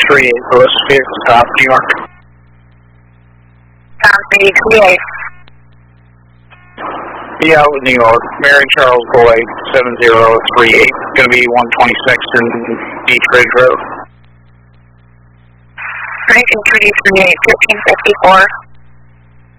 3338, Lewis, vehicle stop, New York. Tom 338. Yeah, New York. Mary Charles Boyd, 7038. It's going to be 126th and Beach Ridge Road. American 338, 1554.